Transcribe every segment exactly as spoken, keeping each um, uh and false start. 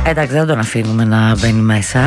Εντάξει, δεν τον αφήνουμε να μπαίνει μέσα,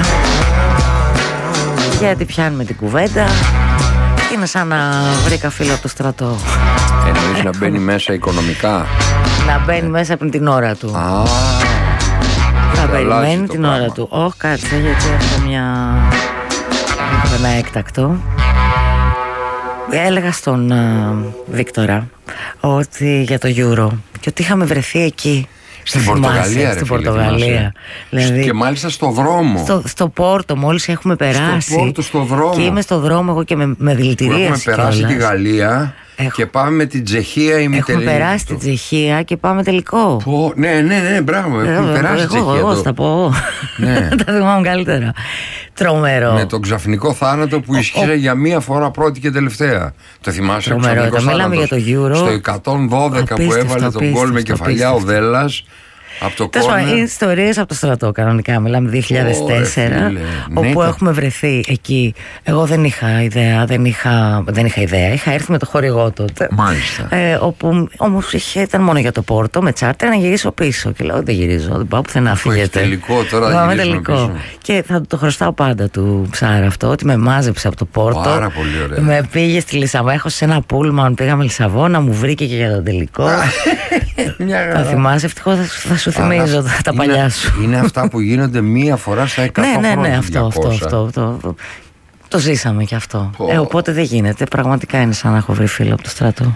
γιατί πιάνουμε την κουβέντα. Είναι σαν να βρήκα φίλο από το στρατό. Εννοείς να μπαίνει μέσα οικονομικά? Να μπαίνει μέσα πριν την ώρα του. Α, θα περιμένει την πράγμα. ώρα του. Όχι, κάτσε, γιατί έχω μια... έχω ένα έκτακτο. Έλεγα στον uh, Βίκτορα ότι για το Euro και ότι είχαμε βρεθεί εκεί. Στην Πορτογαλία, ρε Στην φίλε, Πορτογαλία. Δηλαδή, και μάλιστα στο δρόμο. Στο, στο Πόρτο, μόλις έχουμε περάσει. Στο Πόρτο, στο δρόμο. Και είμαι στο δρόμο εγώ και με, με δηλητηρίαση. Έχουμε περάσει κιόλας. τη Γαλλία. Έχω... και πάμε με την Τσεχία ή με Έχουμε περάσει την Τσεχία και πάμε τελικό. Πω, ναι, ναι, ναι, μπράβο. Έχουμε εγώ, περάσει την Τσεχία. Εγώ θα τα πω. Ναι. Τα θυμάμαι καλύτερα. Τρομερό. Με τον ξαφνικό θάνατο που ισχύσε για μία φορά πρώτη και τελευταία. Το θυμάσαι? Τρομερό. Τα μιλάμε για το Euro. Στο εκατόν δώδεκα που έβαλε τον γκολ με κεφαλιά ο Δέλλας. Από το Τέλος πάντων, είναι ιστορίες από το στρατό κανονικά. Μιλάμε δύο χιλιάδες τέσσερα, oh, όπου ναι, έχουμε βρεθεί εκεί. Εγώ δεν είχα ιδέα, δεν είχα, δεν είχα ιδέα. Είχα έρθει με το χορηγό τότε. Μάλιστα. Ε, όπου όμως ήταν μόνο για το Πόρτο, με τσάρτερ, να γυρίσω πίσω. Και λέω: δεν γυρίζω, δεν πάω πουθενά, φύγετε. Τελικό, τώρα δεν πάμε τελικό. Πίσω. Και θα το χρωστάω πάντα του ψάρα αυτό, ότι με μάζεψε από το Πόρτο. Πάρα πολύ ωραία. Με πήγε στη Λισαβόνα. Έχω σε ένα πούλμαν, πήγαμε Λισαβόνα, μου βρήκε και για τον τελικό. Θα θυμάσαι, ευτυχώς θα σου θυμίζω α, τα παλιά είναι, σου. Είναι αυτά που γίνονται μία φορά στα εκατό ναι, ναι, χρόνια. Ναι, αυτό, αυτό, αυτό, αυτό, αυτό. Το ζήσαμε κι αυτό. Oh. Ε, οπότε δεν γίνεται. Πραγματικά είναι σαν να έχω βρει φίλο από το στρατό.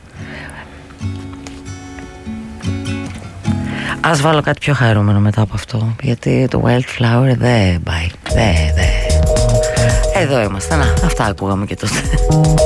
Ας βάλω κάτι πιο χαρούμενο μετά από αυτό, γιατί το Wildflower δεν πάει. Δε, δε. Εδώ είμαστε. Να, αυτά ακούγαμε και τότε.